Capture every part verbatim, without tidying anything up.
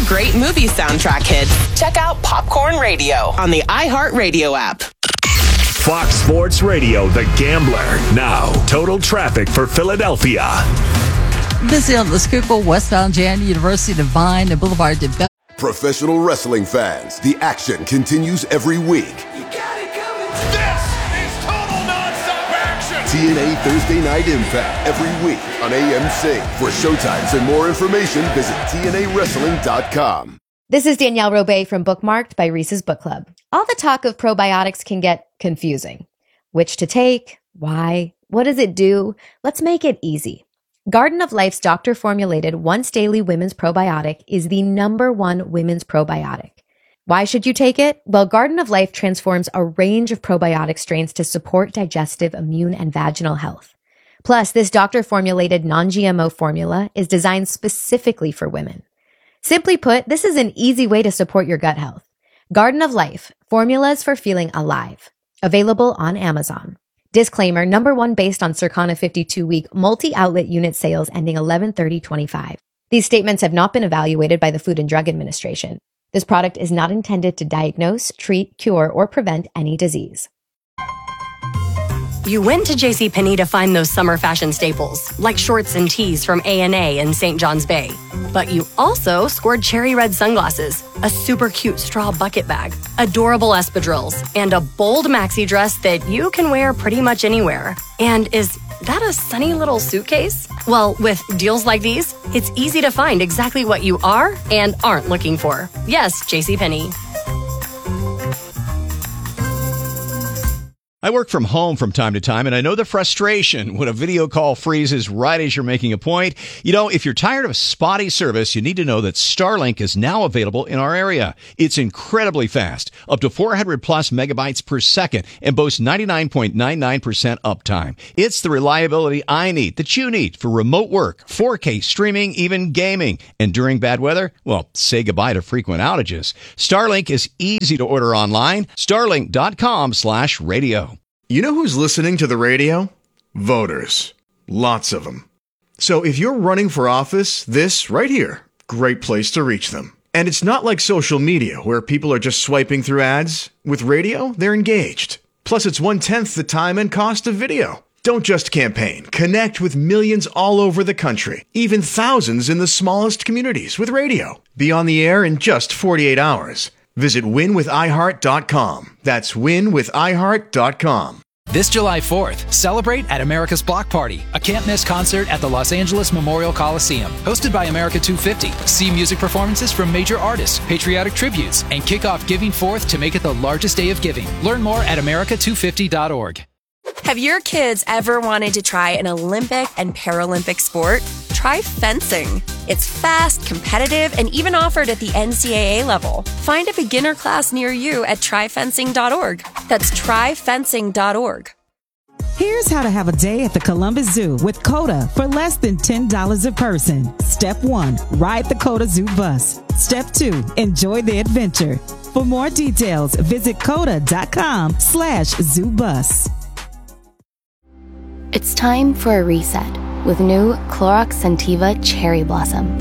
great movie soundtrack hits, check out Popcorn Radio on the iHeartRadio app. Fox Sports Radio, The Gambler. Now, total traffic for Philadelphia. Busy on the Schuylkill, westbound Jan University to Vine and Boulevard to Bell. Professional wrestling fans, the action continues every week. You got it coming. This is total nonstop action. T N A Thursday Night Impact every week on A M C. For showtimes and more information, visit T N A wrestling dot com. This is Danielle Robay from Bookmarked by Reese's Book Club. All the talk of probiotics can get confusing. Which to take? Why? What does it do? Let's make it easy. Garden of Life's doctor-formulated once-daily women's probiotic is the number one women's probiotic. Why should you take it? Well, Garden of Life transforms a range of probiotic strains to support digestive, immune, and vaginal health. Plus, this doctor-formulated non-G M O formula is designed specifically for women. Simply put, this is an easy way to support your gut health. Garden of Life, formulas for feeling alive. Available on Amazon. Disclaimer, number one based on Circana fifty-two week multi-outlet unit sales ending eleven thirty twenty-five. These statements have not been evaluated by the Food and Drug Administration. This product is not intended to diagnose, treat, cure, or prevent any disease. You went to JCPenney to find those summer fashion staples, like shorts and tees from A and A in Saint John's Bay. But you also scored cherry red sunglasses, a super cute straw bucket bag, adorable espadrilles, and a bold maxi dress that you can wear pretty much anywhere. And is that a sunny little suitcase? Well, with deals like these, it's easy to find exactly what you are and aren't looking for. Yes, JCPenney. I work from home from time to time, and I know the frustration when a video call freezes right as you're making a point. You know, if you're tired of spotty service, you need to know that Starlink is now available in our area. It's incredibly fast, up to four hundred plus megabytes per second, and boasts ninety-nine point nine nine percent uptime. It's the reliability I need, that you need, for remote work, four K streaming, even gaming. And during bad weather, well, say goodbye to frequent outages. Starlink is easy to order online. Starlink.com slash radio. You know who's listening to the radio? Voters. Lots of them. So if you're running for office, this right here, great place to reach them. And it's not like social media where people are just swiping through ads. With radio, they're engaged. Plus, it's one-tenth the time and cost of video. Don't just campaign. Connect with millions all over the country, even thousands in the smallest communities with radio. Be on the air in just forty-eight hours. Visit win with i heart dot com. That's win with i heart dot com. This July fourth, celebrate at America's Block Party, a can't-miss concert at the Los Angeles Memorial Coliseum. Hosted by America two fifty. See music performances from major artists, patriotic tributes, and kick off Giving Fourth to make it the largest day of giving. Learn more at america two fifty dot org. Have your kids ever wanted to try an Olympic and Paralympic sport? Try fencing. It's fast, competitive, and even offered at the N C double A level. Find a beginner class near you at try fencing dot org. That's try fencing dot org. Here's how to have a day at the Columbus Zoo with COTA for less than ten dollars a person. Step one, ride the COTA Zoo bus. Step two, enjoy the adventure. For more details, visit coda dot com slash zoo bus. It's time for a reset with new Clorox Scentiva Cherry Blossom.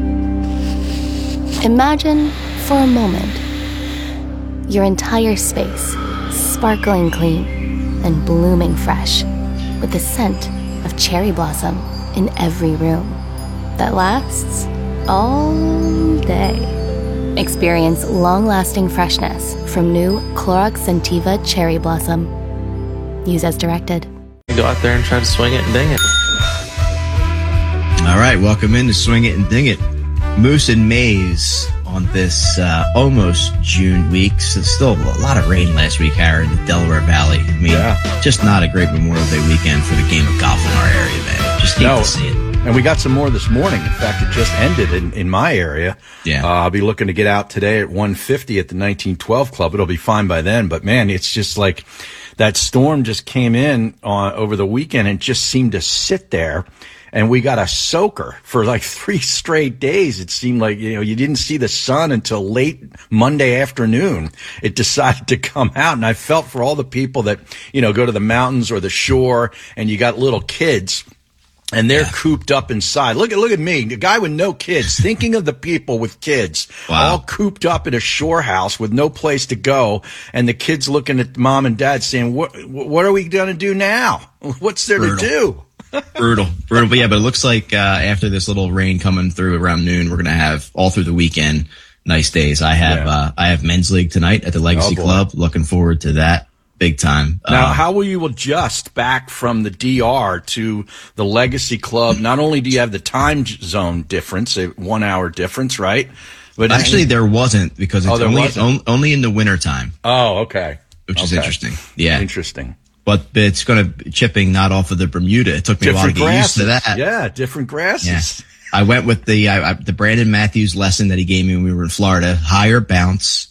Imagine for a moment your entire space sparkling clean and blooming fresh with the scent of cherry blossom in every room that lasts all day. Experience long-lasting freshness from new Clorox Scentiva Cherry Blossom. Use as directed. Go out there and try to swing it and ding it. All right, welcome in to Swing It and Ding It. Moose and Maze on this uh, almost June week. So still a lot of rain last week, Aaron, in the Delaware Valley. I mean, yeah. Just not a great Memorial Day weekend for the game of golf in our area, man. Just hate no. to see it. And we got some more this morning. In fact, it just ended in, in my area. Yeah. Uh, I'll be looking to get out today at one fifty at the nineteen twelve Club. It'll be fine by then. But, man, it's just like that storm just came in on, over the weekend and just seemed to sit there. And we got a soaker for like three straight days. It seemed like, you know, you didn't see the sun until late Monday afternoon. It decided to come out. And I felt for all the people that, you know, go to the mountains or the shore and you got little kids. And they're Yeah. cooped up inside. Look at look at me, the guy with no kids, thinking of the people with kids, Wow. all cooped up in a shore house with no place to go, and the kids looking at mom and dad saying, "What what are we going to do now? What's there Brutal. to do?" Brutal, brutal. But yeah, but it looks like uh, after this little rain coming through around noon, we're gonna have all through the weekend nice days. I have Yeah. uh, I have men's league tonight at the Legacy Oh, boy. Club. Looking forward to that big time. Now, Um, how will you adjust back from the D R to the Legacy Club? Not only do you have the time zone difference, a one hour difference, right? But actually, there wasn't because it's Oh, there only wasn't? on, only in the wintertime. Oh, okay. Which is Okay. interesting. Yeah, Interesting. but it's going to chipping not off of the Bermuda. It took me a while to Different get grasses. used to that. Yeah, different grasses. Yeah. I went with the I, I, the Brandon Matthews lesson that he gave me when we were in Florida. Higher bounce,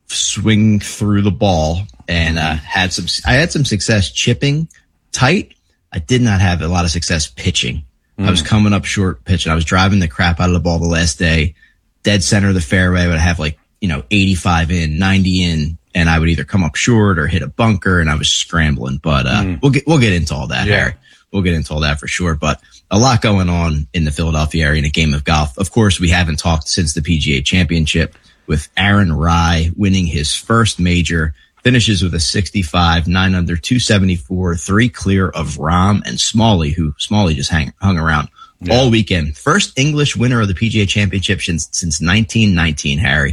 swing through the ball, and uh, had some. I had some success chipping tight. I did not have a lot of success pitching. I was coming up short pitching. I was driving the crap out of the ball the last day, dead center of the fairway. But I have like you know eighty-five in, ninety in, and I would either come up short or hit a bunker, and I was scrambling. But uh, Mm. we'll get we'll get into all that, Yeah. Harry. We'll get into all that for sure. But a lot going on in the Philadelphia area in a game of golf. Of course, we haven't talked since the P G A Championship with Aaron Rai winning his first major. Finishes with a sixty-five, nine under, two seventy-four, three clear of Rahm and Smalley, who Smalley just hang, hung around Yeah. all weekend. First English winner of the P G A Championship since, since nineteen nineteen, Harry.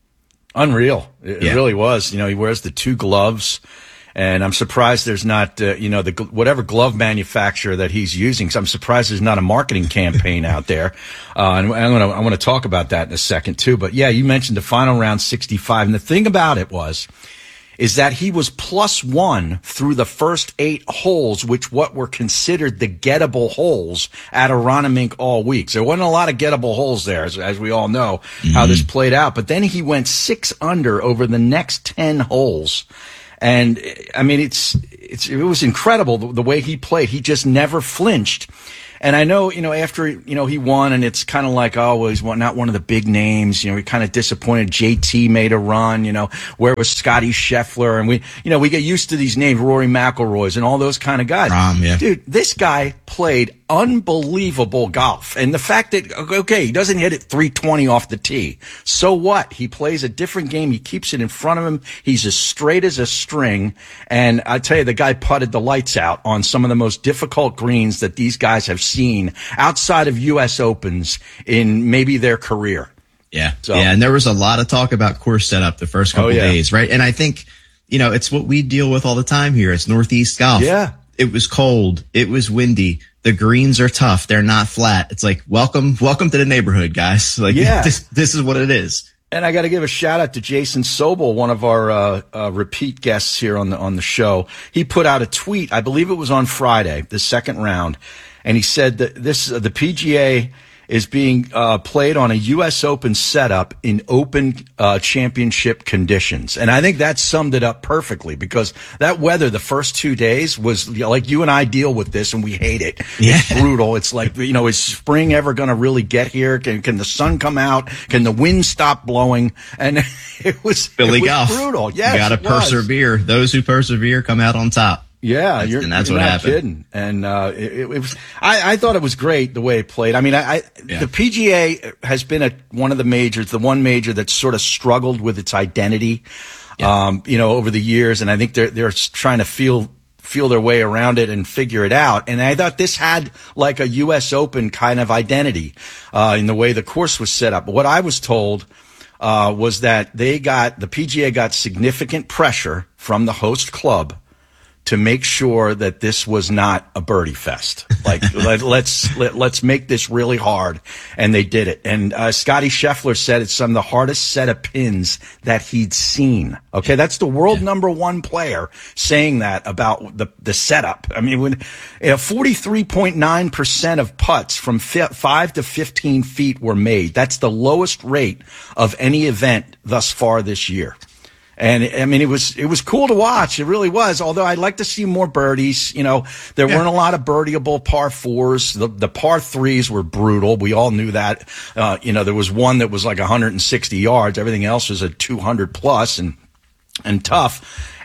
Unreal. It, Yeah. it really was. You know, he wears the two gloves, and I'm surprised there's not, uh, you know, the gl- whatever glove manufacturer that he's using. So I'm surprised there's not a marketing campaign out there. Uh, and I'm gonna, I want to talk about that in a second too. But yeah, you mentioned the final round sixty-five, and the thing about it was, is that he was plus one through the first eight holes, which what were considered the gettable holes at Aronimink all week. So there wasn't a lot of gettable holes there, as, as we all know how this played out. But then he went six under over the next ten holes. And I mean, it's, it's, it was incredible the, the way he played. He just never flinched. And I know, you know, after, you know, he won, and it's kind of like, oh, well, he's not one of the big names. You know, we're kind of disappointed. J T made a run, you know, where was Scotty Scheffler? And we, you know, we get used to these names, Rory McIlroy's and all those kind of guys. Rahm, yeah. Dude, this guy played unbelievable golf. And the fact that, okay, he doesn't hit it three twenty off the tee. So what? He plays a different game. He keeps it in front of him. He's as straight as a string. And I tell you, the guy putted the lights out on some of the most difficult greens that these guys have seen outside of U S Opens in maybe their career. Yeah. So- Yeah. And there was a lot of talk about course setup the first couple Oh, yeah. days, right? And I think, you know, it's what we deal with all the time here. It's Northeast golf. Yeah. It was cold. It was windy. The greens are tough. They're not flat. It's like, welcome, welcome to the neighborhood, guys. Like, Yeah. this, this is what it is. And I got to give a shout out to Jason Sobel, one of our uh, uh, repeat guests here on the on the show. He put out a tweet, I believe it was on Friday, the second round, and he said that this uh, the P G A is being uh, played on a U S Open setup in open uh, championship conditions. And I think that summed it up perfectly, because that weather the first two days was, you know, like you and I deal with this and we hate it. Yeah. It's brutal. It's like, you know, is spring ever going to really get here? Can, can the sun come out? Can the wind stop blowing? And it was, Billy it was Golf. brutal. Yes, You got to it was. persevere. Those who persevere come out on top. Yeah, That's- you're, and that's you're what not happened. kidding. And uh, it, it was. I, I thought it was great the way it played. I mean, I, I Yeah. the P G A has been a, one of the majors, the one major that's sort of struggled with its identity, um, you know, over the years. And I think they're they're trying to feel feel their way around it and figure it out. And I thought this had like a U S Open kind of identity uh, in the way the course was set up. But what I was told uh, was that they got the P G A got significant pressure from the host club to make sure that this was not a birdie fest. Like, let, let's, let, let's make this really hard. And they did it. And, uh, Scotty Scheffler said it's some of the hardest set of pins that he'd seen. Okay. That's the world number one player saying that about the, the setup. I mean, when uh, forty-three point nine percent of putts from fi- five to fifteen feet were made. That's the lowest rate of any event thus far this year. And I mean, it was, it was cool to watch. It really was. Although I'd like to see more birdies. You know, there Yeah. weren't a lot of birdieable par fours. The, the par threes were brutal. We all knew that. Uh, you know, there was one that was like one hundred sixty yards. Everything else was a two hundred plus and, and tough.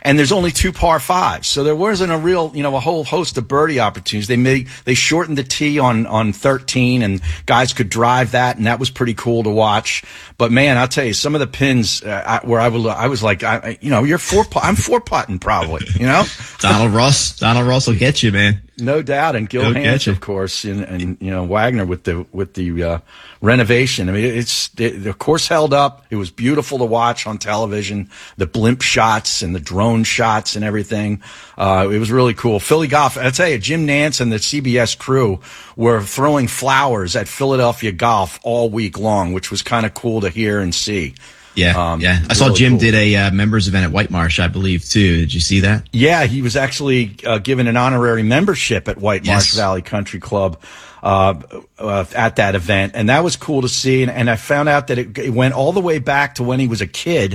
and there's only two par fives. So there wasn't a real, you know, a whole host of birdie opportunities. They made, they shortened the tee on, on thirteen, and guys could drive that, and that was pretty cool to watch. But man, I'll tell you, some of the pins uh, I, where I was, I was like, I, you know, you're four, I'm four putting probably, you know? Donald Ross, Donald Ross will get you, man. No doubt, and Gil Hanse, of course, and, and you know Wagner with the with the uh, renovation. I mean, it's it, the course held up. It was beautiful to watch on television. The blimp shots and the drone shots and everything. Uh, it was really cool. Philly Golf. I tell you, Jim Nantz and the C B S crew were throwing flowers at Philadelphia Golf all week long, which was kind of cool to hear and see. Yeah, um, yeah. I saw really Jim cool. did a uh, members event at White Marsh, I believe, too. Did you see that? Yeah, he was actually uh, given an honorary membership at White Marsh Yes. Valley Country Club uh, uh, at that event, and that was cool to see. And, and I found out that it, it went all the way back to when he was a kid.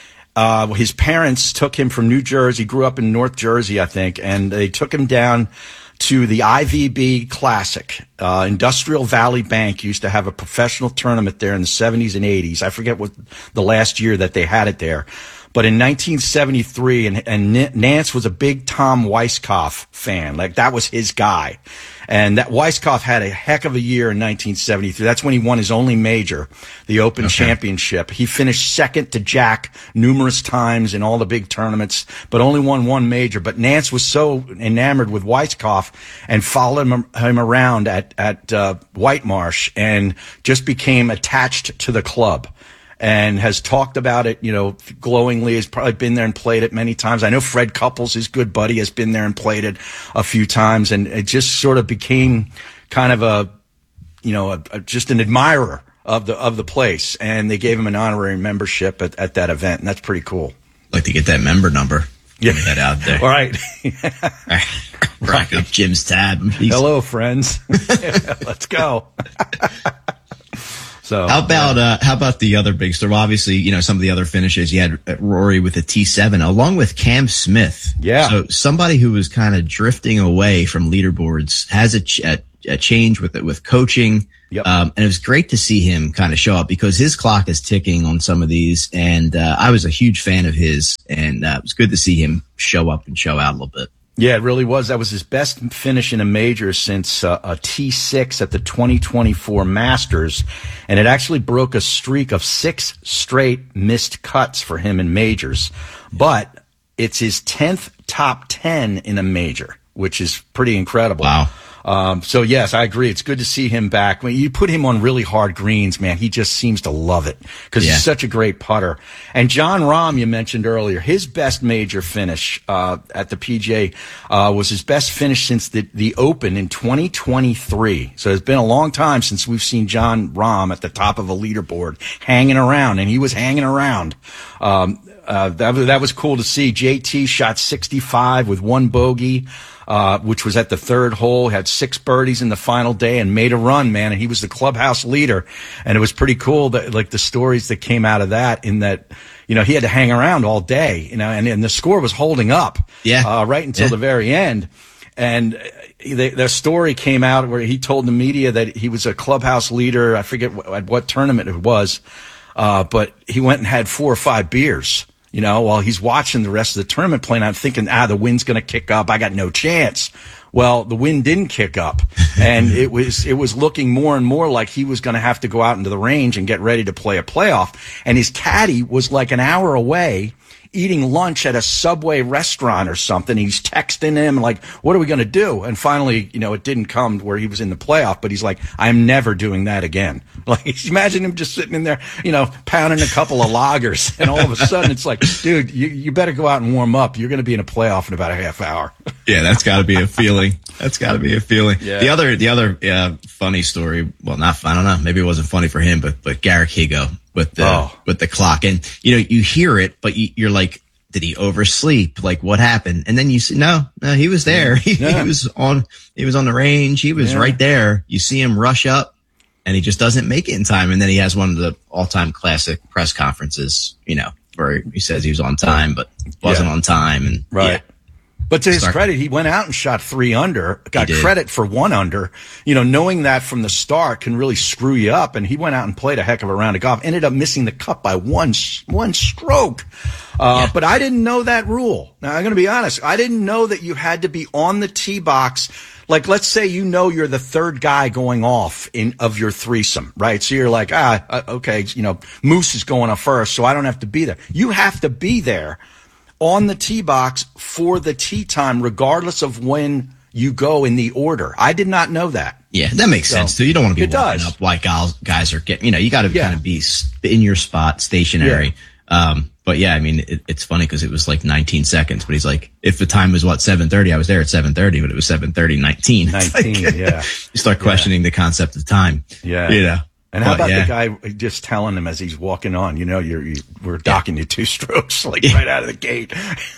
Uh, his parents took him from New Jersey, grew up in North Jersey, I think, and they took him down to the I V B Classic. Uh, Industrial Valley Bank used to have a professional tournament there in the seventies and eighties. I forget what the last year that they had it there. But in nineteen seventy-three, and, and Nantz was a big Tom Weiskopf fan. Like, that was his guy. And that Weiskopf had a heck of a year in nineteen seventy-three. That's when he won his only major, the Open okay. Championship. He finished second to Jack numerous times in all the big tournaments, but only won one major. But Nantz was so enamored with Weiskopf and followed him, him around at, at uh, White Marsh and just became attached to the club. And has talked about it, you know, glowingly. Has probably been there and played it many times. I know Fred Couples, his good buddy, has been there and played it a few times. And it just sort of became kind of a, you know, a, a, just an admirer of the of the place. And they gave him an honorary membership at, at that event, and that's pretty cool. I'd like to get that member number. Yeah, get that out there. All right. Rack up Jim's tab. Hello, friends. Let's go. So how about uh, how about the other big story? Obviously, you know, some of the other finishes. You had Rory with a T seven, along with Cam Smith. Yeah. So somebody who was kind of drifting away from leaderboards has a, ch- a, a change with it with coaching. Yep. Um, and it was great to see him kind of show up because his clock is ticking on some of these. And uh, I was a huge fan of his, and uh, it was good to see him show up and show out a little bit. Yeah, it really was. That was his best finish in a major since uh, a T six at the twenty twenty-four Masters. And it actually broke a streak of six straight missed cuts for him in majors. But it's his tenth top ten in a major, which is pretty incredible. Wow. Um, so yes, I agree. It's good to see him back. When you put him on really hard greens, man, he just seems to love it because yeah. he's such a great putter. And Jon Rahm, you mentioned earlier, his best major finish, uh, at the P G A, uh, was his best finish since the, the Open in twenty twenty-three. So it's been a long time since we've seen Jon Rahm at the top of a leaderboard hanging around, and he was hanging around. Um, uh, that, that was cool to see. J T shot sixty-five with one bogey. Uh, which was at the third hole, had six birdies in the final day and made a run, man. And he was the clubhouse leader. And it was pretty cool that, like, the stories that came out of that, in that, you know, he had to hang around all day, you know, and, and the score was holding up. Yeah. Uh, right until yeah. the very end. And the, the story came out where he told the media that he was a clubhouse leader. I forget what, at what tournament it was. Uh, but he went and had four or five beers. You know, while he's watching the rest of the tournament playing, I'm thinking, ah, the wind's going to kick up. I got no chance. Well, the wind didn't kick up, and it was it was looking more and more like he was going to have to go out into the range and get ready to play a playoff. And his caddy was like an hour away, eating lunch at a Subway restaurant or something. He's texting him like, what are we going to do? And finally, you know, it didn't come where he was in the playoff, but he's like, I'm never doing that again. Like, imagine him just sitting in there, you know, pounding a couple of lagers, and all of a sudden it's like, dude, you, you better go out and warm up. You're going to be in a playoff in about a half hour. Yeah, that's got to be a feeling. That's got to be a feeling. Yeah. The other, the other uh, funny story. Well, not I don't know. Maybe it wasn't funny for him, but but Garrick Higo with the Oh. with the clock, and you know you hear it, but you, you're like, did he oversleep? Like, what happened? And then you see, no, no, he was there. He, Yeah. he was on. He was on the range. He was Yeah. right there. You see him rush up, and he just doesn't make it in time. And then he has one of the all-time classic press conferences, you know, where he says he was on time, but wasn't Yeah. on time. And Right. yeah. But to his start. credit, he went out and shot three under, got He did. credit for one under. You know, knowing that from the start can really screw you up. And he went out and played a heck of a round of golf. Ended up missing the cut by one one stroke. Uh, Yeah. But I didn't know that rule. Now, I'm going to be honest. I didn't know that you had to be on the tee box. Like, let's say you know you're the third guy going off in of your threesome, right? So you're like, ah, uh, okay, you know, Moose is going off first, so I don't have to be there. You have to be there on the tee box for the tee time, regardless of when you go in the order. I did not know that. Yeah, that makes So, sense too. You don't want to be it walking does. up like guys, guys are getting, you know, you got to Yeah. kind of be s- in your spot, stationary. Um, but yeah, I mean, it, it's funny because it was like nineteen seconds, but he's like, if the time was what, seven thirty, I was there at seven thirty, but it was seven thirty, nineteen. It's nineteen, like- yeah. You start questioning the concept of time. Yeah. You know. And how But, about yeah. the guy just telling him as he's walking on, you know, you're, you, we're docking you two strokes, like right out of the gate.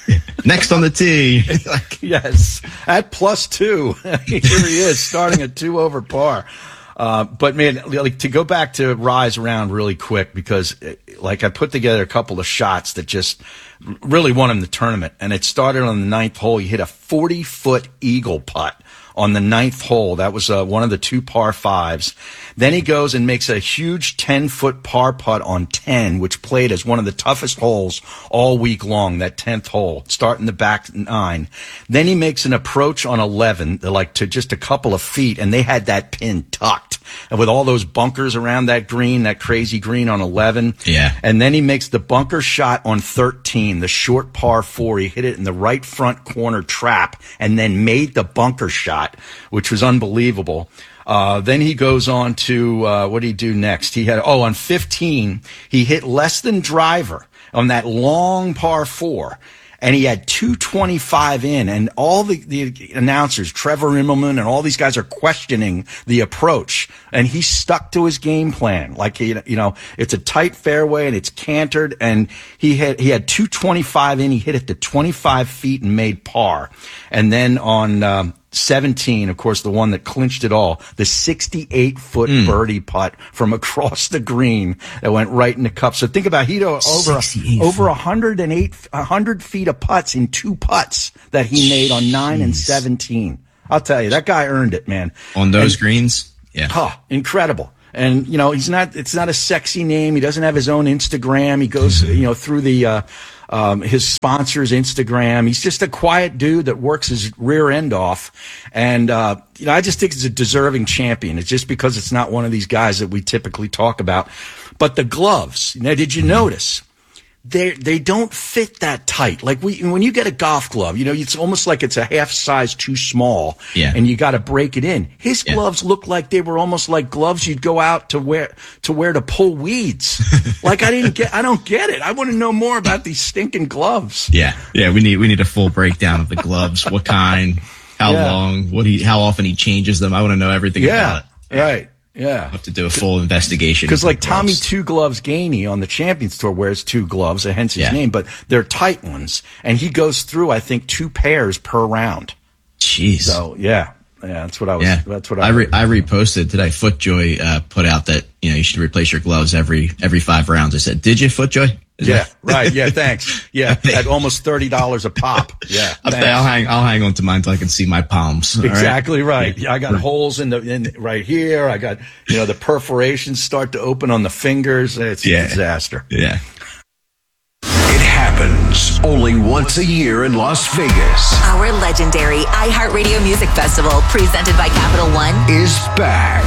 Next on the tee. Like, yes, at plus two. Here he is, starting at two over par. Uh, but man, like to go back to Rise around really quick because like I put together a couple of shots that just really won him the tournament. And it started on the ninth hole. He hit a forty foot eagle putt on the ninth hole. That was uh, one of the two par fives. Then he goes and makes a huge ten foot par putt on ten, which played as one of the toughest holes all week long, that tenth hole, starting the back nine. Then he makes an approach on eleven, like to just a couple of feet, and they had that pin tucked. And with all those bunkers around that green, that crazy green on eleven. Yeah. And then he makes the bunker shot on thirteen, the short par four. He hit it in the right front corner trap and then made the bunker shot, which was unbelievable. Uh, then he goes on to, uh, what did he do next? He had, oh, on fifteen, he hit less than driver on that long par four. And he had two twenty-five in, and all the, the announcers, Trevor Immelman and all these guys are questioning the approach. And he stuck to his game plan. Like, he, you know, it's a tight fairway and it's cantered, and he had, he had two twenty-five in. He hit it to twenty-five feet and made par. And then on, um, seventeen, of course, the one that clinched it all, the sixty-eight foot Mm. birdie putt from across the green that went right in the cup. So think about he over over one hundred eight, one hundred feet of putts in two putts that he made on nine and seventeen. I'll tell you, that guy earned it, man. On those And- greens. Yeah. Huh, incredible. And, you know, he's not, it's not a sexy name. He doesn't have his own Instagram. He goes, you know, through the, uh, um, his sponsor's Instagram. He's just a quiet dude that works his rear end off. And, uh, you know, I just think he's a deserving champion. It's just because it's not one of these guys that we typically talk about. But the gloves, now, did you notice? They they don't fit that tight. Like we when you get a golf glove, you know, it's almost like it's a half size too small. Yeah. And you got to break it in. His Yeah. gloves look like they were almost like gloves you'd go out to wear to wear to pull weeds. Like I didn't get I don't get it. I want to know more about these stinking gloves. Yeah. Yeah. We need, we need a full breakdown of the gloves. What kind, how Yeah. long, what he, how often he changes them. I want to know everything about Yeah. it. Right. Yeah. I have to do a full investigation. Because of like the Tommy gloves. Two Gloves Gainey on the Champions Tour wears two gloves, hence his Yeah. name, but they're tight ones. And he goes through, I think, two pairs per round. Jeez. So yeah. Yeah, that's what I was Yeah, that's what I I, re- heard. I reposted today. Footjoy uh, put out that you know you should replace your gloves every every five rounds. I said, did you, Footjoy? Is Yeah, that- right. Yeah, thanks. Yeah, at almost thirty dollars a pop. Yeah, I'll, thanks. I'll hang. I'll hang on to mine until I can see my palms. all right? Exactly right. Yeah, I got holes in the in right here. I got you know the perforations start to open on the fingers. It's Yeah. a disaster. Yeah. It happens only once a year in Las Vegas. Our legendary iHeartRadio Music Festival, presented by Capital One, Is back.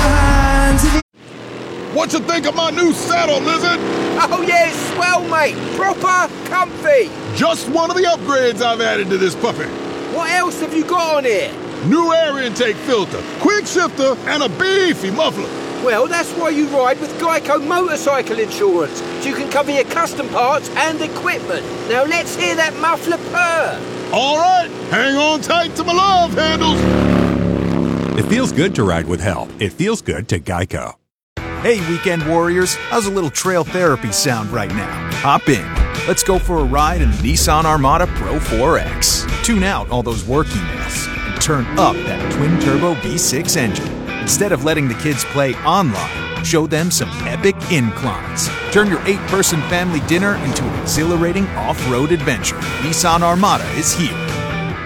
What you think of my new saddle, Lizard? Oh yeah, it's swell, mate. Proper comfy. Just one of the upgrades I've added to this puppy. What else have you got on here? New air intake filter, quick shifter, and a beefy muffler. Well, that's why you ride with Geico Motorcycle Insurance, so you can cover your custom parts and equipment. Now let's hear that muffler purr. All right, hang on tight to my love handles. It feels good to ride with help. It feels good to Geico. Hey, weekend warriors, how's a little trail therapy sound right now? Hop in. Let's go for a ride in the Nissan Armada Pro four X. Tune out all those work emails and turn up that twin-turbo V six engine. Instead of letting the kids play online, show them some epic inclines. Turn your eight-person family dinner into an exhilarating off-road adventure. Nissan Armada is here.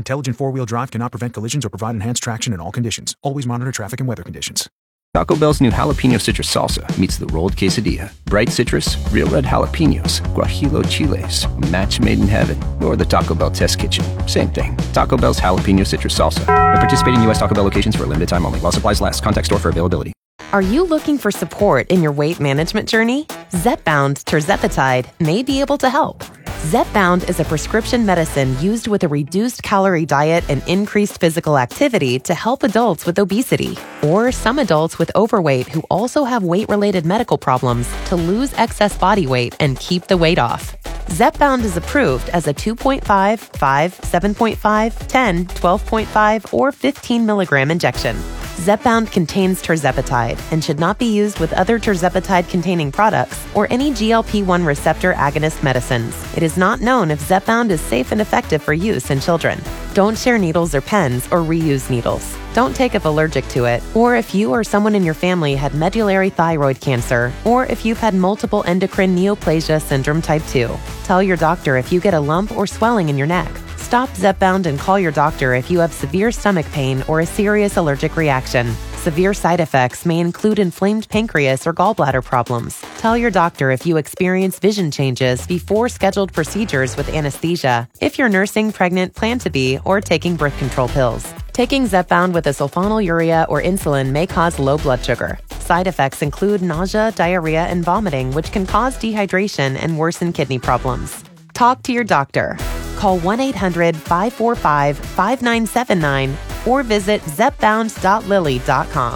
Intelligent four-wheel drive cannot prevent collisions or provide enhanced traction in all conditions. Always monitor traffic and weather conditions. Taco Bell's new jalapeno citrus salsa meets the rolled quesadilla. Bright citrus, real red jalapenos, guajillo chiles, a match made in heaven, or the Taco Bell test kitchen. Same thing. Taco Bell's jalapeno citrus salsa. At participating U S Taco Bell locations for a limited time only. While supplies last. Contact store for availability. Are you looking for support in your weight management journey? Zepbound tirzepatide may be able to help. Zepbound is a prescription medicine used with a reduced calorie diet and increased physical activity to help adults with obesity or some adults with overweight who also have weight-related medical problems to lose excess body weight and keep the weight off. Zepbound is approved as a two point five, five, seven point five, ten, twelve point five, or fifteen milligram injection. Zepbound contains tirzepatide and should not be used with other tirzepatide-containing products or any G L P one receptor agonist medicines. It is not known if Zepbound is safe and effective for use in children. Don't share needles or pens or reuse needles. Don't take if allergic to it, or if you or someone in your family had medullary thyroid cancer, or if you've had multiple endocrine neoplasia syndrome type two. Tell your doctor if you get a lump or swelling in your neck. Stop Zepbound and call your doctor if you have severe stomach pain or a serious allergic reaction. Severe side effects may include inflamed pancreas or gallbladder problems. Tell your doctor if you experience vision changes before scheduled procedures with anesthesia, if you're nursing, pregnant, plan to be, or taking birth control pills. Taking Zepbound with a sulfonylurea or insulin may cause low blood sugar. Side effects include nausea, diarrhea, and vomiting, which can cause dehydration and worsen kidney problems. Talk to your doctor. Call one eight hundred, five four five, five nine seven nine or visit zepbound dot lilly dot com.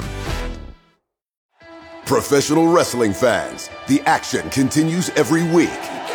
Professional wrestling fans, the action continues every week.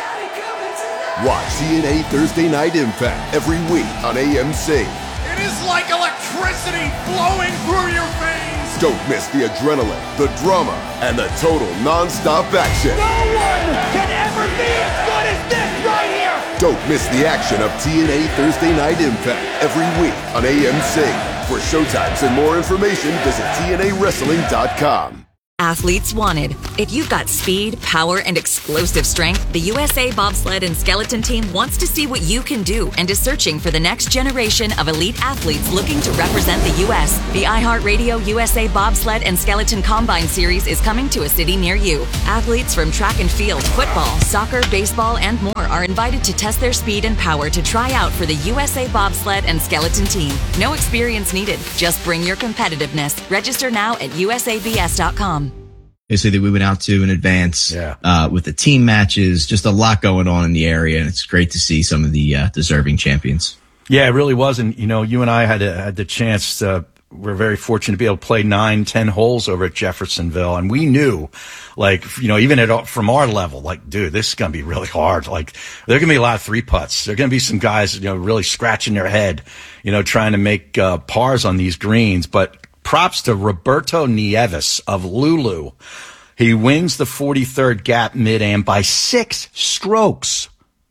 Watch T N A Thursday Night Impact every week on A M C. It is like electricity flowing through your veins. Don't miss the adrenaline, the drama, and the total non-stop action. No one can ever be as good as this right here. Don't miss the action of T N A Thursday Night Impact every week on A M C. For showtimes and more information, visit T N A wrestling dot com. Athletes wanted. If you've got speed, power, and explosive strength, the U S A Bobsled and Skeleton Team wants to see what you can do and is searching for the next generation of elite athletes looking to represent the U S The iHeartRadio U S A Bobsled and Skeleton Combine Series is coming to a city near you. Athletes from track and field, football, soccer, baseball, and more are invited to test their speed and power to try out for the U S A Bobsled and Skeleton Team. No experience needed. Just bring your competitiveness. Register now at U S A B S dot com. Basically, that we went out to in advance yeah. uh, with the team matches, just a lot going on in the area, and it's great to see some of the uh, deserving champions. Yeah, it really was. And, you know, you and I had, a, had the chance, uh, we're very fortunate to be able to play nine, ten holes over at Jeffersonville. And we knew, like, you know, even at, from our level, like, dude, this is going to be really hard. Like, there are going to be a lot of three putts. There are going to be some guys, you know, really scratching their head, you know, trying to make uh, pars on these greens. But props to Roberto Nieves of Lulu. He wins the forty-third Gap Mid-Am by six strokes.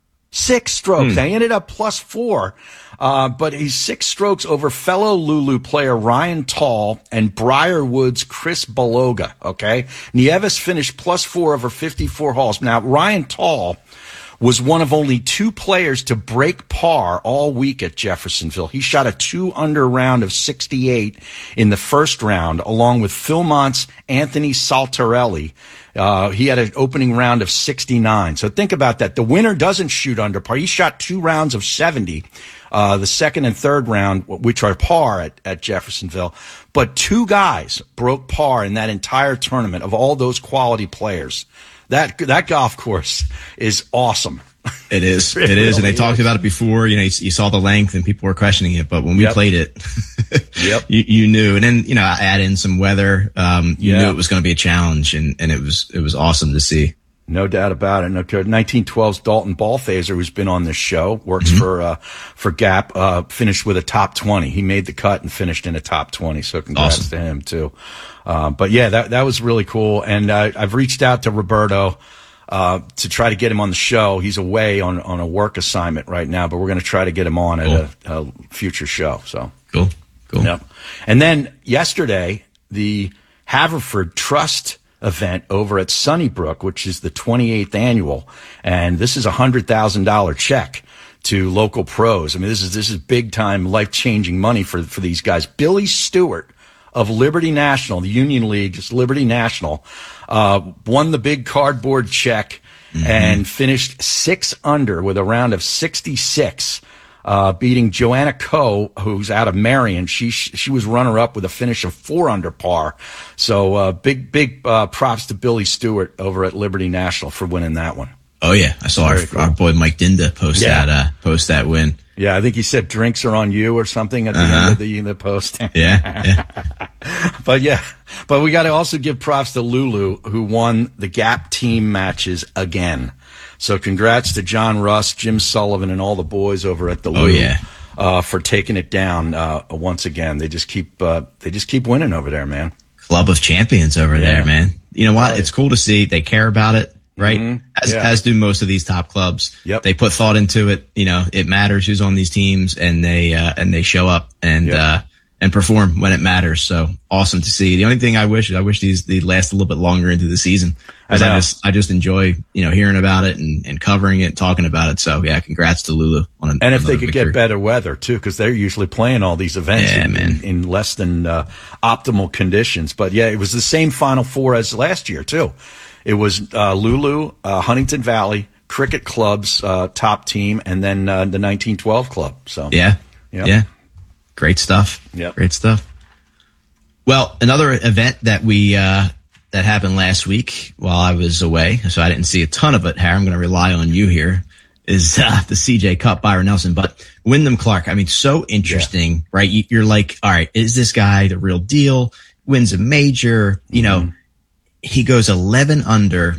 Six strokes. Hmm. They ended up plus four, uh, but he's six strokes over fellow Lulu player Ryan Tall and Briarwood's Chris Beloga, okay? Nieves finished plus four over fifty-four holes. Now, Ryan Tall was one of only two players to break par all week at Jeffersonville. He shot a two-under round of sixty-eight in the first round, along with Philmont's Anthony Saltarelli. Uh, he had an opening round of sixty-nine. So think about that. The winner doesn't shoot under par. He shot two rounds of seventy, uh, the second and third round, which are par at, at Jeffersonville. But two guys broke par in that entire tournament of all those quality players. That that golf course is awesome. It is. It It is. And they really talked is. about it before. You know, you, you saw the length and people were questioning it. But when we Yep. played it, Yep. you, you knew. And then, you know, add in some weather. Um, you Yeah. knew it was going to be a challenge, and, and it was it was awesome to see. No doubt about it. No, nineteen twelve's Dalton Ballphaser, who's been on this show, works Mm-hmm. for uh, for Gap, uh, finished with a top twenty. He made the cut and finished in a top twenty. So congrats Awesome. to him too. Uh, but yeah, that that was really cool. And uh, I've reached out to Roberto uh, to try to get him on the show. He's away on on a work assignment right now, but we're going to try to get him on Cool. at a, a future show. So Cool. Cool. Yep. And then yesterday, the Haverford Trust event over at Sunnybrook, which is the twenty-eighth annual. And this is a one hundred thousand dollars check to local pros. I mean, this is this is big time, life changing money for for these guys. Billy Stewart of Liberty National, the Union League, just Liberty National, uh, won the big cardboard check mm-hmm. and finished six under with a round of sixty-six. Uh, beating Joanna Coe, who's out of Marion. She she was runner up with a finish of four under par. So uh, big big uh, props to Billy Stewart over at Liberty National for winning that one. Oh yeah, I saw our, cool. our boy Mike Dinda post yeah. that uh, post that win. Yeah, I think he said drinks are on you or something at the uh-huh. end of the, the post. yeah, yeah. But yeah, but we got to also give props to Lulu, who won the Gap team matches again. So congrats to John Russ, Jim Sullivan, and all the boys over at the Lou oh, yeah. uh, for taking it down uh, once again. They just keep uh, they just keep winning over there, man. Club of champions over yeah. there, man. You know what? Right. It's cool to see they care about it, right? Mm-hmm. As, yeah. as do most of these top clubs. Yep. They put thought into it. You know, it matters who's on these teams, and they uh, and they show up and yep. uh, and perform when it matters. So awesome to see. The only thing I wish is I wish these they last a little bit longer into the season. I, I just I just enjoy, you know, hearing about it and, and covering it, and talking about it. So yeah, congrats to Lulu on an, and if they could victory. get better weather too, because they're usually playing all these events yeah, in, man. in, in less than uh, optimal conditions. But yeah, it was the same Final Four as last year too. It was uh, Lulu, uh, Huntington Valley Cricket Club's uh, top team, and then uh, the nineteen twelve club. So yeah, yep. yeah, great stuff. Yeah, great stuff. Well, another event that we. Uh, That happened last week while I was away, so I didn't see a ton of it, Harry. I'm going to rely on you here, is uh, the C J Cup, Byron Nelson. But Wyndham Clark, I mean, so interesting, yeah. right? You're like, all right, is this guy the real deal? Wins a major. You know, mm-hmm. he goes eleven under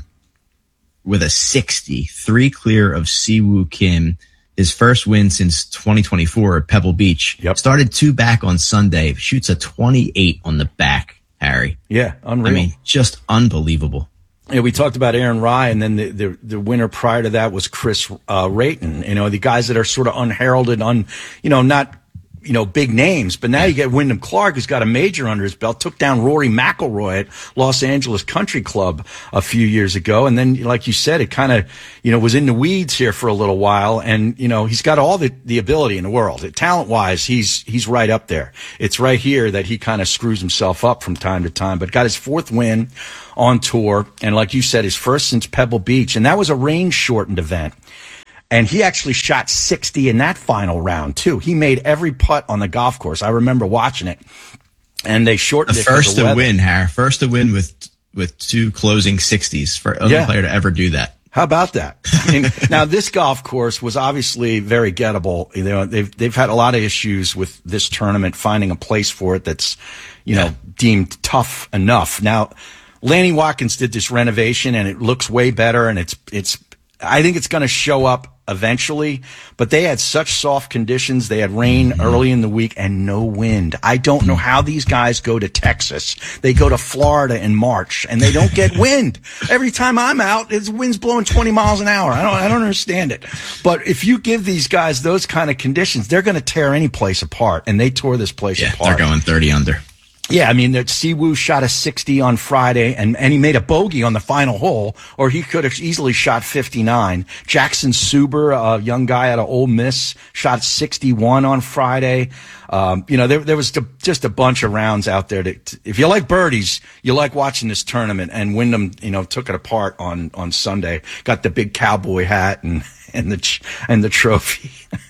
with a sixty, three clear of Siwoo Kim. His first win since twenty twenty-four at Pebble Beach. Yep. Started two back on Sunday, shoots a twenty-eight on the back. Harry. Yeah, unreal. I mean, just unbelievable. Yeah, we talked about Aaron Rye, and then the, the, the winner prior to that was Chris uh, Rayton. You know, the guys that are sort of unheralded, un, you know, not, you know, big names. But now you get Wyndham Clark, who's got a major under his belt, took down Rory McIlroy at Los Angeles Country Club a few years ago. And then, like you said, it kind of, you know, was in the weeds here for a little while. And, you know, he's got all the, the ability in the world. Talent wise, he's, he's right up there. It's right here that he kind of screws himself up from time to time, but got his fourth win on tour. And like you said, his first since Pebble Beach. And that was a rain shortened event. And he actually shot sixty in that final round, too. He made every putt on the golf course. I remember watching it. And they shortened the it. First to to win, Harry. First to win with with two closing sixties. For only yeah. player to ever do that. How about that? And now, this golf course was obviously very gettable. You know, they've they've had a lot of issues with this tournament, finding a place for it that's, you yeah. know, deemed tough enough. Now, Lanny Watkins did this renovation, and it looks way better, and it's it's. I think it's going to show up eventually, but they had such soft conditions. They had rain mm-hmm. early in the week and no wind. I don't know how these guys go to Texas. They go to Florida in March and they don't get wind. Every time I'm out, it's wind's blowing twenty miles an hour. I don't, I don't understand it. But if you give these guys those kind of conditions, they're going to tear any place apart, and they tore this place yeah, apart. They're going thirty under. Yeah, I mean, that Siwoo shot a sixty on Friday, and, and he made a bogey on the final hole, or he could have easily shot fifty-nine. Jackson Suber, a young guy out of Ole Miss, shot sixty-one on Friday. Um, you know, there, there was just a bunch of rounds out there. That, if you like birdies, you like watching this tournament. And Wyndham, you know, took it apart on, on Sunday. Got the big cowboy hat and, and the and the trophy.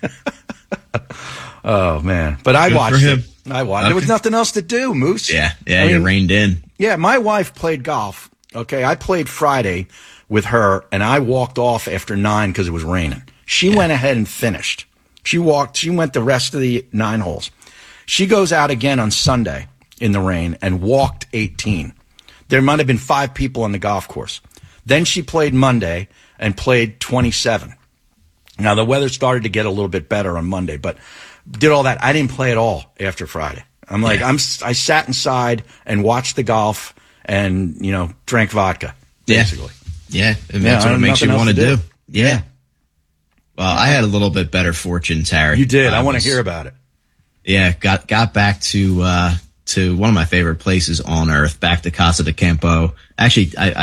Oh man! But I Good watched for him. it. I watched. Okay. There was nothing else to do, Moose. Yeah, yeah, I you mean, reined in. Yeah, my wife played golf. Okay, I played Friday with her, and I walked off after nine because it was raining. She yeah. went ahead and finished. She walked. She went the rest of the nine holes. She goes out again on Sunday in the rain and walked eighteen. There might have been five people on the golf course. Then she played Monday and played twenty-seven. Now the weather started to get a little bit better on Monday, but did all that. I didn't play at all after Friday. I'm like, yeah. I'm, I sat inside and watched the golf and, you know, drank vodka, basically. Yeah. yeah. And that's yeah, what it makes you want to do. do. Yeah. yeah. Well, I had a little bit better fortune, Terry. You did. I, I want was, to hear about it. Yeah. Got, got back to, uh, to one of my favorite places on earth, back to Casa de Campo. Actually, I, I've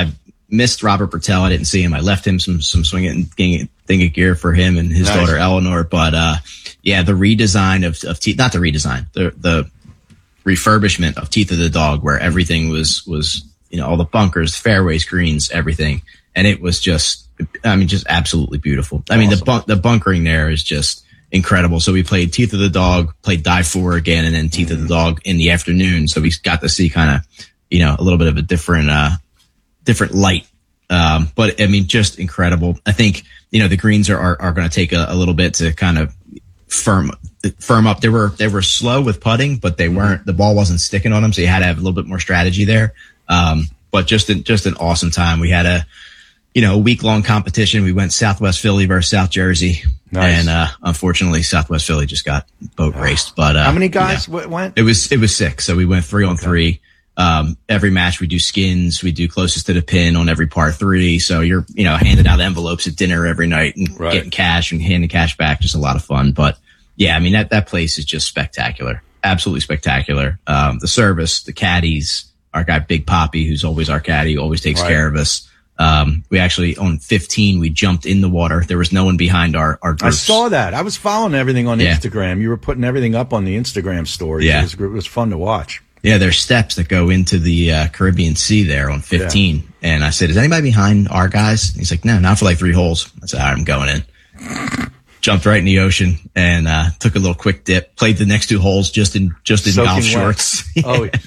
missed Robert Bertel. I didn't see him. I left him some some swing it and ding it, ding it gear for him and his nice. daughter Eleanor. But uh, yeah, the redesign of of Teeth, not the redesign, the the refurbishment of Teeth of the Dog, where everything was was you know all the bunkers, fairways, greens, everything, and it was just I mean just absolutely beautiful. I awesome. mean the bunk, the bunkering there is just incredible. So we played Teeth of the Dog, played Dive Four again, and then Teeth mm-hmm. of the Dog in the afternoon. So we got to see kind of, you know, a little bit of a different, uh, different light. Um, but I mean, just incredible. I think, you know, the greens are, are, are going to take a, a little bit to kind of firm, firm up. They were, they were slow with putting, but they weren't, the ball wasn't sticking on them. So you had to have a little bit more strategy there. Um, but just, an, just an awesome time. We had a, you know, a week long competition. We went Southwest Philly versus South Jersey. Nice. And, uh, unfortunately Southwest Philly just got boat raced, but, uh, how many guys you know, went? It was, it was six. So we went three on okay. three. Um, every match we do skins, we do closest to the pin on every par three. So you're, you know, handing out envelopes at dinner every night and right. getting cash and handing cash back. Just a lot of fun. But yeah, I mean, that, that place is just spectacular. Absolutely spectacular. Um, the service, the caddies, our guy, Big Poppy, who's always our caddy, always takes right. care of us. Um, we actually, on fifteen, we jumped in the water. There was no one behind our, our groups. I saw that. I was following everything on yeah. Instagram. You were putting everything up on the Instagram stories. Yeah. It was, it was fun to watch. Yeah, there's steps that go into the uh, Caribbean Sea there on fifteen. Yeah. And I said, is anybody behind our guys? And he's like, no, not for like three holes. I said, all right, I'm going in. Jumped right in the ocean and uh, took a little quick dip. Played the next two holes just in just in Soaking golf shorts. Oh, yeah.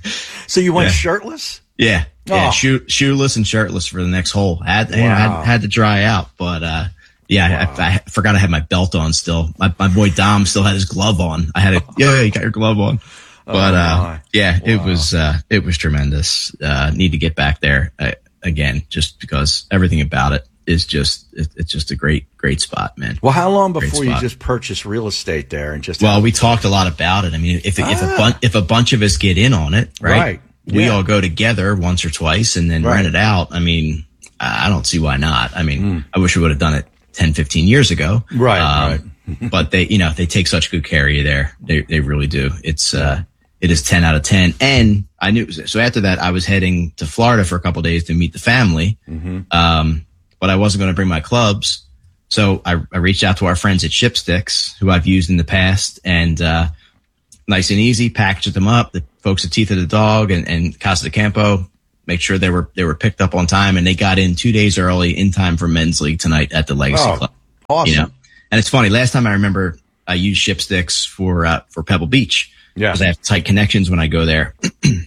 So you went yeah. shirtless? Yeah. Yeah, oh. shoe, shoeless and shirtless for the next hole. Had, wow. you know, had, had to dry out, but, uh, yeah, wow. I, I forgot I had my belt on still. My, my boy Dom still had his glove on. I had a, yeah, you got your glove on. But, oh, uh, yeah, wow. it was, uh, it was tremendous. Uh, need to get back there uh, again, just because everything about it is just, it, it's just a great, great spot, man. Well, how long before you just purchased real estate there and just? Well, we talked a lot about it. I mean, if, ah. if a bunch, if a bunch of us get in on it, right? Right. We yeah. all go together once or twice and then right. rent it out. I mean, I don't see why not. I mean, mm. I wish we would have done it ten, fifteen years ago. Right. Um, right. But they, you know, they take such good care of you there. They, they really do. It's, uh, it is ten out of ten. And I knew, so after that, I was heading to Florida for a couple of days to meet the family. Mm-hmm. Um, but I wasn't going to bring my clubs. So I, I reached out to our friends at Shipsticks, who I've used in the past, and, uh, nice and easy, packaged them up. The folks at Teeth of the Dog and, and Casa de Campo make sure they were, they were picked up on time, and they got in two days early in time for men's league tonight at the Legacy oh, Club. Awesome. You know, and it's funny. Last time I remember I used Shipsticks for, uh, for Pebble Beach. Yeah. Cause I have tight connections when I go there.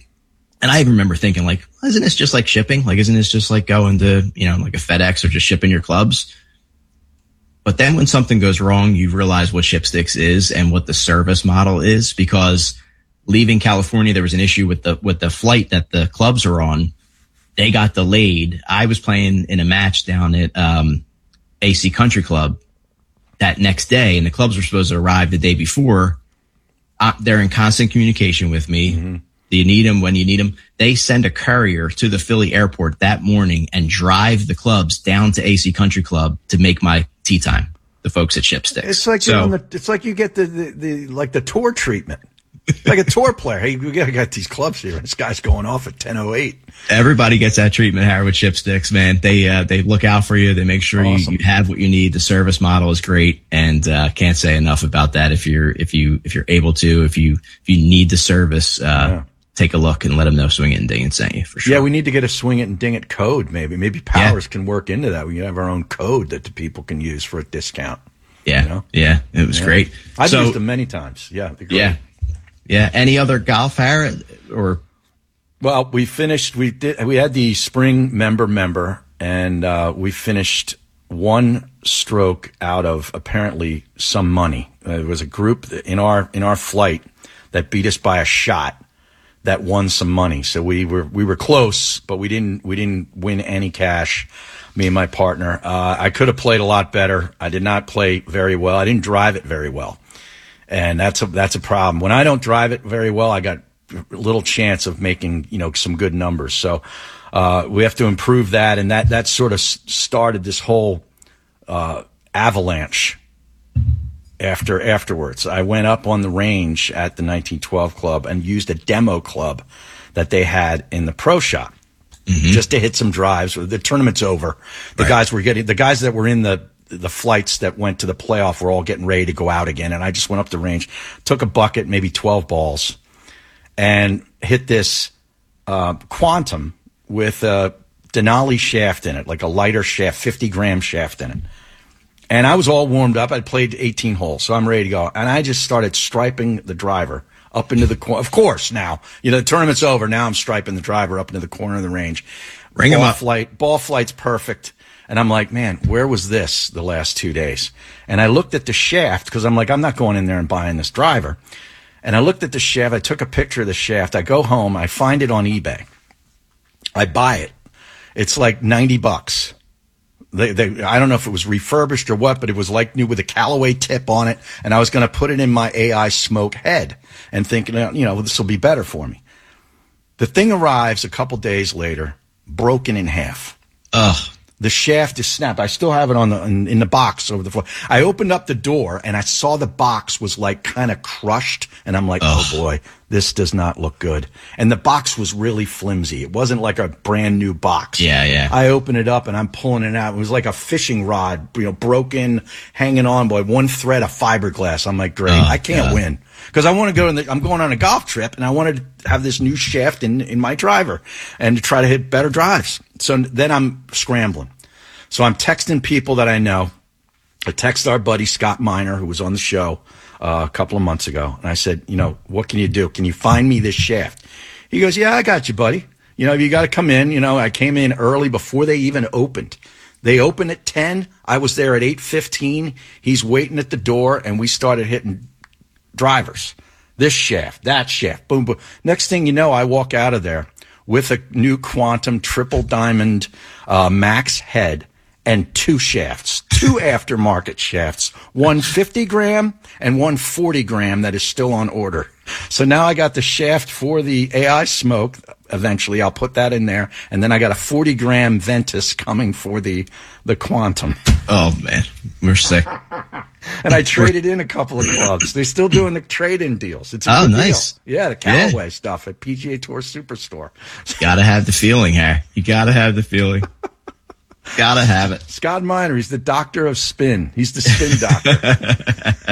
And I even remember thinking like, well, isn't this just like shipping? Like, isn't this just like going to, you know, like a FedEx or just shipping your clubs? But then when something goes wrong, you realize what Shipsticks is and what the service model is, because leaving California, there was an issue with the, with the flight that the clubs are on. They got delayed. I was playing in a match down at, um, A C Country Club that next day, and the clubs were supposed to arrive the day before. Uh, they're in constant communication with me. Mm-hmm. Do you need them when you need them? They send a courier to the Philly airport that morning and drive the clubs down to A C Country Club to make my tee time. The folks at Shipsticks. It's like so, you're on the, it's like you get the, the, the like the tour treatment, like a tour player. Hey, we got, got these clubs here, and this guy's going off at ten oh eight. Everybody gets that treatment here with Shipsticks, man. They uh, they look out for you. They make sure awesome. you, you have what you need. The service model is great, and uh, can't say enough about that. If you're if you if you're able to, if you if you need the service. Uh, yeah. Take a look and let them know Swing It and Ding It sent you for sure. Yeah, we need to get a Swing It and Ding It code. Maybe, maybe Powers yeah. can work into that. We can have our own code that the people can use for a discount. Yeah, you know? yeah, it was yeah. great. I've so, used them many times. Yeah, yeah, yeah. Any other golf, Harry? Or well, we finished. We did. We had the spring member member, and uh, we finished one stroke out of apparently some money. Uh, there was a group in our in our flight that beat us by a shot. That won some money, so we were we were close, but we didn't we didn't win any cash. Me and my partner, uh, I could have played a lot better. I did not play very well. I didn't drive it very well, and that's a that's a problem. When I don't drive it very well, I got little chance of making you know some good numbers. So uh, we have to improve that, and that that sort of started this whole uh, avalanche. After afterwards, I went up on the range at the nineteen twelve club and used a demo club that they had in the pro shop. mm-hmm. just to hit some drives. The tournament's over. The right. guys were getting, the guys that were in the, the flights that went to the playoff were all getting ready to go out again. And I just went up the range, took a bucket, maybe twelve balls, and hit this uh, Quantum with a Denali shaft in it, like a lighter shaft, fifty gram shaft in it. And I was all warmed up. I'd played eighteen holes, so I'm ready to go. And I just started striping the driver up into the corner. Of course, now, you know, the tournament's over. Now I'm striping the driver up into the corner of the range. Bring him up. Flight, ball flight's perfect. And I'm like, man, where was this the last two days? And I looked at the shaft because I'm like, I'm not going in there and buying this driver. And I looked at the shaft. I took a picture of the shaft. I go home. I find it on eBay. I buy it. It's like ninety bucks. They, they, I don't know if it was refurbished or what, but it was like new with a Callaway tip on it. And I was going to put it in my A I Smoke head and thinking, you know, this will be better for me. The thing arrives a couple days later, broken in half. Ugh. The shaft is snapped. I still have it on the in, in the box over the floor. I opened up the door and I saw the box was like kind of crushed, and I'm like, Ugh. oh boy, this does not look good. And the box was really flimsy. It wasn't like a brand new box. Yeah, yeah. I open it up and I'm pulling it out. It was like a fishing rod, you know, broken, hanging on by one thread of fiberglass. I'm like, great, oh, I can't God. win. Because I want to go in the, I'm going on a golf trip and I wanted to have this new shaft in, in my driver and to try to hit better drives. So then I'm scrambling. So I'm texting people that I know. I text our buddy Scott Miner, who was on the show uh, a couple of months ago. And I said, you know, what can you do? Can you find me this shaft? He goes, yeah, I got you, buddy. You know, you got to come in. You know, I came in early before they even opened. They opened at ten. I was there at eight fifteen. He's waiting at the door, and we started hitting drivers. This shaft, that shaft, boom, boom. Next thing you know, I walk out of there with a new Quantum triple diamond uh, max head and two shafts, two aftermarket shafts, one fifty gram and one forty gram that is still on order. So now I got the shaft for the A I Smoke. Eventually, I'll put that in there. And then I got a forty gram Ventus coming for the, the Quantum. Oh, man. We're sick. And I traded in a couple of clubs. They're still doing the trade-in deals. It's a oh, good nice. deal. Yeah, the Callaway yeah. stuff at P G A Tour Superstore. Gotta have the feeling, Harry. You gotta have the feeling. Gotta have it. Scott Miner, he's the doctor of spin. He's the spin doctor.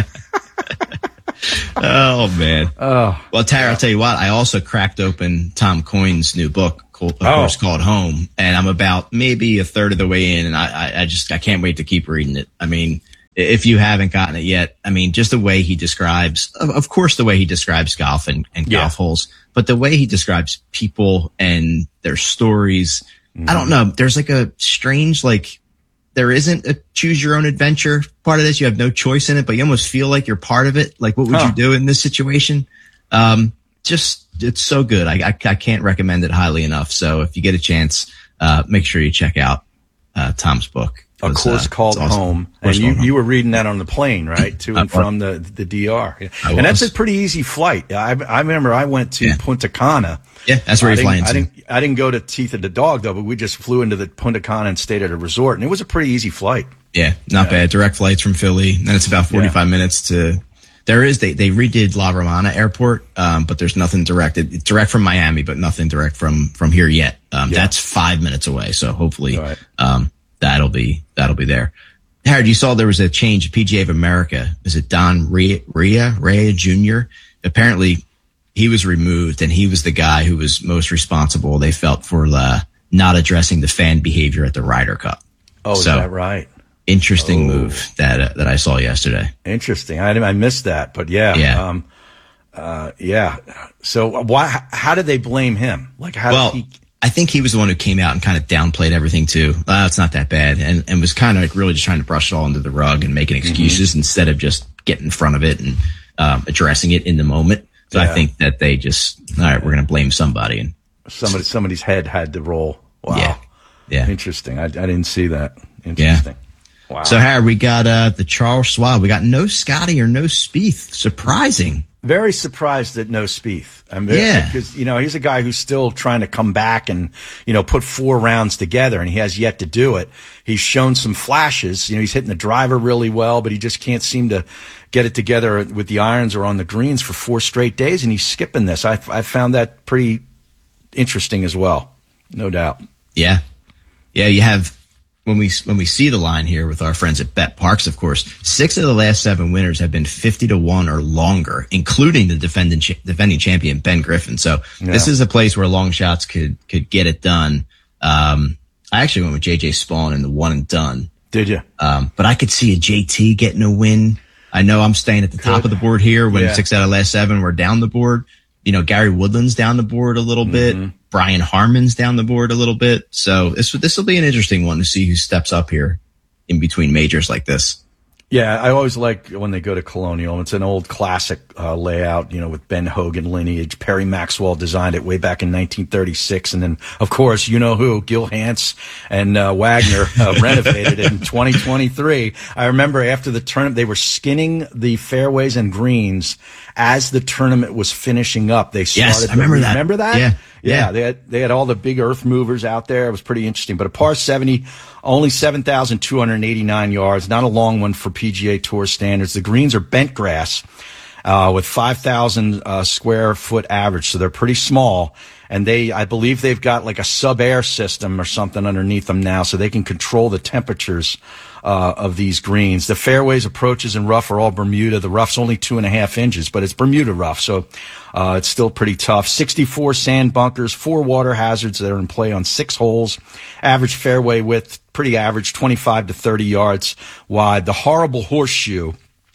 Oh, man. Oh, well, Tara, I'll tell you what, I also cracked open Tom Coyne's new book, called, of oh. course, called Home, and I'm about maybe a third of the way in, and I, I, I just, I can't wait to keep reading it. I mean, if you haven't gotten it yet, I mean, just the way he describes, of, of course, the way he describes golf and, and yeah. golf holes, but the way he describes people and their stories, mm. I don't know, there's like a strange, like, there isn't a choose your own adventure part of this. You have no choice in it, but you almost feel like you're part of it. Like, what would huh. you do in this situation? Um, just, it's so good. I, I, I can't recommend it highly enough. So if you get a chance, uh, make sure you check out, uh, Tom's book. A course uh, called awesome. Home. And you, you were reading that on the plane, right? To and from the, the D R. Yeah. And that's a pretty easy flight. I, I remember I went to yeah. Punta Cana. Yeah, that's where you're flying to. I didn't, I didn't go to Teeth of the Dog, though, but we just flew into the Punta Cana and stayed at a resort. And it was a pretty easy flight. Yeah, not yeah. bad. Direct flights from Philly. And it's about forty-five yeah. minutes to, there is, they, they redid La Romana Airport, um, but there's nothing direct. It's direct from Miami, but nothing direct from, from here yet. Um, yeah. That's five minutes away. So hopefully, right. um, that'll be, that'll be there. Howard, you saw there was a change at P G A of America. Is it Don Rea, Rea, Rea Junior? Apparently, he was removed, and he was the guy who was most responsible, they felt, for uh, not addressing the fan behavior at the Ryder Cup. Oh, so, is that right? Interesting oh. move that uh, that I saw yesterday. Interesting. I I missed that, but yeah, yeah, um, uh, yeah. So why? How did they blame him? Like, how well, did he? I think he was the one who came out and kind of downplayed everything too. Oh, it's not that bad, and and was kind of like really just trying to brush it all under the rug and making excuses mm-hmm. instead of just getting in front of it and um, addressing it in the moment. So yeah. I think that they just, all right, we're going to blame somebody. And somebody, somebody's head had to roll. Wow. Yeah. Yeah. Interesting. I, I didn't see that. Interesting. Yeah. Wow. So, Harry, we got uh, the Charles Schwab. We got no Scotty or no Spieth. Surprising. Very surprised that no Spieth. I mean, yeah. Because, you know, he's a guy who's still trying to come back and, you know, put four rounds together, and he has yet to do it. He's shown some flashes. You know, he's hitting the driver really well, but he just can't seem to get it together with the irons or on the greens for four straight days, and he's skipping this. I, I found that pretty interesting as well. No doubt. Yeah. Yeah, you have, when we when we see the line here with our friends at Bet Parks, of course, six of the last seven winners have been fifty to one or longer, including the defending defending champion, Ben Griffin. So yeah. This is a place where long shots could could get it done. Um, I actually went with J J Spawn in the one and done. Did you? Um, but I could see a J T getting a win. I know I'm staying at the top of the board here when yeah. six out of the last seven were down the board. You know, Gary Woodland's down the board a little mm-hmm. bit. Brian Harmon's down the board a little bit. So this this will be an interesting one to see who steps up here in between majors like this. Yeah, I always like when they go to Colonial. It's an old classic uh, layout, you know, with Ben Hogan lineage. Perry Maxwell designed it way back in nineteen thirty-six. And then, of course, you know who, Gil Hantz and uh, Wagner uh, renovated it in twenty twenty-three. I remember after the tournament, they were skinning the fairways and greens as the tournament was finishing up. They started. Yes, I remember the, that. Remember that? Yeah. Yeah, yeah, they had they had all the big earth movers out there. It was pretty interesting. But a par seventy, only seven thousand two hundred eighty-nine yards, not a long one for P G A Tour standards. The greens are bent grass uh, with five thousand uh, square foot average, so they're pretty small. And they, I believe they've got like a sub-air system or something underneath them now, so they can control the temperatures uh, of these greens. The fairways, approaches, and rough are all Bermuda. The rough's only two and a half inches, but it's Bermuda rough, so uh, it's still pretty tough. sixty-four sand bunkers, four water hazards that are in play on six holes. Average fairway width, pretty average, twenty-five to thirty yards wide. The horrible horseshoe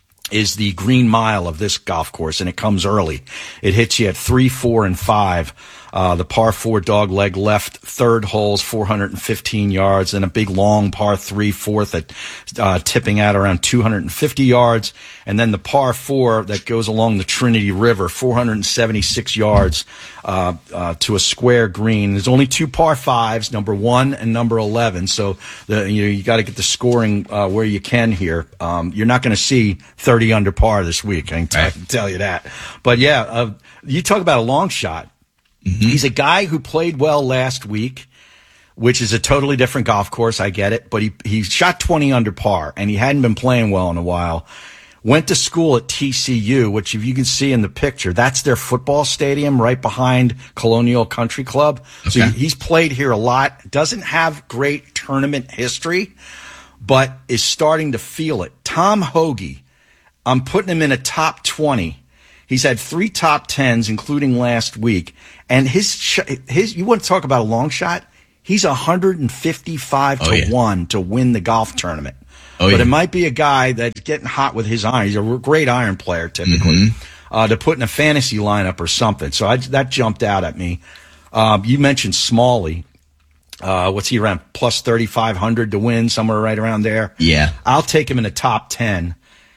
is the green mile of this golf course, and it comes early. It hits you at three, four, and five. Uh, the par four dog leg left third hole's four hundred fifteen yards, and a big long par three fourth at uh, tipping out around two hundred fifty yards, and then the par four that goes along the Trinity River, four hundred seventy-six yards uh, uh, to a square green. There's only two par fives, number one and number eleven, so the, you know, you got to get the scoring uh, where you can here. Um, you're not going to see thirty under par this week, I can, t- I can tell you that. But yeah, uh, you talk about a long shot. Mm-hmm. He's a guy who played well last week, which is a totally different golf course. I get it. But he, he shot twenty under par, and he hadn't been playing well in a while. Went to school at T C U, which if you can see in the picture, that's their football stadium right behind Colonial Country Club. Okay. So he's played here a lot. Doesn't have great tournament history, but is starting to feel it. Tom Hoge, I'm putting him in a top twenty. He's had three top tens, including last week. And his, his, you want to talk about a long shot? He's one hundred fifty-five to oh, yeah. one to win the golf tournament. Oh, but yeah. It might be a guy that's getting hot with his iron. He's a great iron player, typically, mm-hmm. uh, to put in a fantasy lineup or something. So I, that jumped out at me. Um, you mentioned Smalley. Uh, what's he around? Plus thirty-five hundred to win, somewhere right around there. Yeah. I'll take him in the top ten.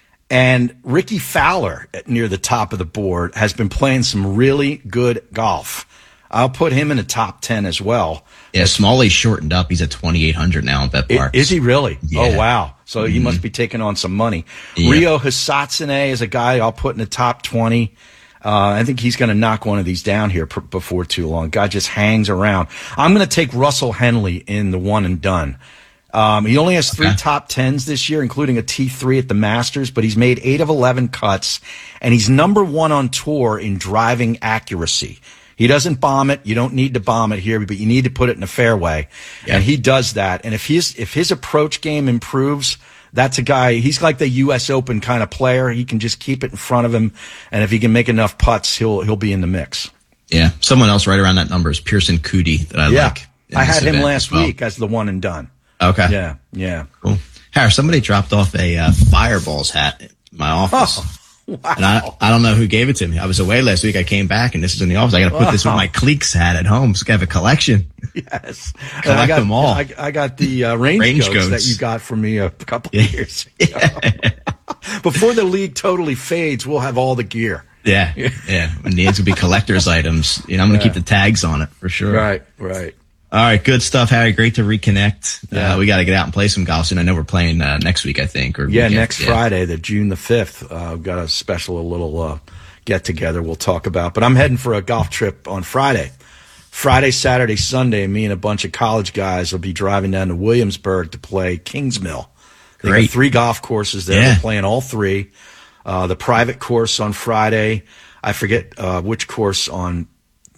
And Ricky Fowler near the top of the board has been playing some really good golf. I'll put him in the top ten as well. Yeah, Smalley shortened up. He's at twenty-eight hundred now at Bet Parks. Is he really? Yeah. Oh, wow. So mm-hmm. he must be taking on some money. Yeah. Rio Hisatsune is a guy I'll put in the top twenty. Uh, I think he's going to knock one of these down here pr- before too long. Guy just hangs around. I'm going to take Russell Henley in the one and done. Um, he only has three okay. top tens this year, including a T three at the Masters, but he's made eight of eleven cuts, and he's number one on tour in driving accuracy. He doesn't bomb it. You don't need to bomb it here, but you need to put it in a fairway. Yeah. And he does that. And if his, if his approach game improves, that's a guy, he's like the U S Open kind of player. He can just keep it in front of him. And if he can make enough putts, he'll, he'll be in the mix. Yeah. Someone else right around that number is Pearson Coody that I yeah. like. I had him last well. week as the one and done. Okay. Yeah. Yeah. Cool. Harris, somebody dropped off a uh, Fireballs hat in my office. Oh. Wow. And I, I don't know who gave it to me. I was away last week. I came back and this is in the office. I got to put wow. this with my Cleeks hat at home. So I have a collection. Yes. Collect I got, them all. I, I got the uh, range, range goats, goats that you got from me a couple of years ago. Before the league totally fades, we'll have all the gear. Yeah. Yeah. It needs to be collector's items. You know, I'm going to yeah. keep the tags on it for sure. Right. Right. All right, good stuff, Harry. Great to reconnect. Yeah. Uh, we got to get out and play some golf soon. I know we're playing uh, next week, I think. Or yeah, weekend. next yeah. Friday, the June the fifth. Uh, we've got a special a little uh, get together. We'll talk about. But I'm heading for a golf trip on Friday. Friday, Saturday, Sunday. Me and a bunch of college guys will be driving down to Williamsburg to play Kingsmill. They Great. got three golf courses there. Yeah. We're playing all three. Uh, the private course on Friday. I forget uh, which course on